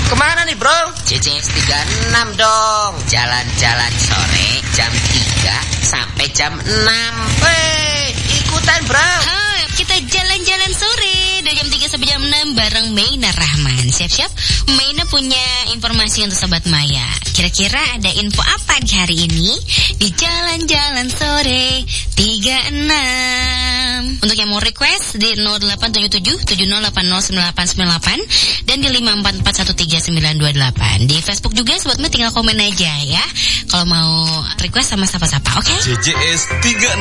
Kemana nih bro? CCS 36 dong. Jalan-jalan sore jam 3 sampai jam 6. Weh, ikutan bro. Kita jalan-jalan sore dari jam 3 sampai jam 6 bareng Maina Rahman. Siap-siap, Maina punya informasi untuk Sobat Maya. Kira-kira ada info apa di hari ini? Di jalan-jalan sore 36. Untuk yang mau request di 0877 70809898 dan di 544139928. Di Facebook juga Sobat Maya tinggal komen aja ya. Kalau mau request sama siapa-siapa, oke? CCS 36